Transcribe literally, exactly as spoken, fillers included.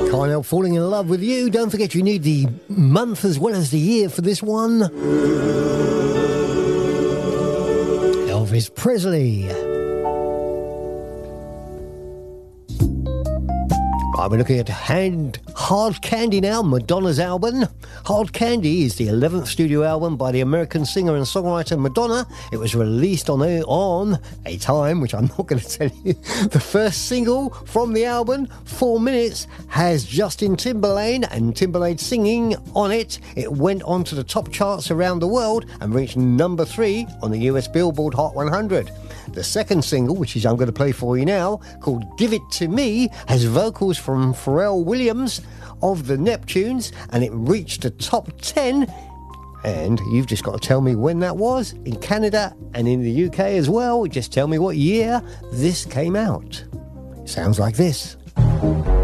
Can't help falling in love with you. Don't forget you need the month as well as the year for this one. Elvis Presley. Right, we're looking at hand, Hard Candy now, Madonna's album. Hard Candy is the eleventh studio album by the American singer and songwriter Madonna. It was released on a, on a time, which I'm not going to tell you. The first single from the album, Four Minutes, has Justin Timberlake and Timberlake singing on it. It went on to the top charts around the world and reached number three on the U S Billboard Hot one hundred. The second single, which is I'm going to play for you now, called Give It To Me, has vocals from Pharrell Williams of the Neptunes, and it reached the top ten. And you've just got to tell me when that was, in Canada and in the U K as well. Just tell me what year this came out. It sounds like this.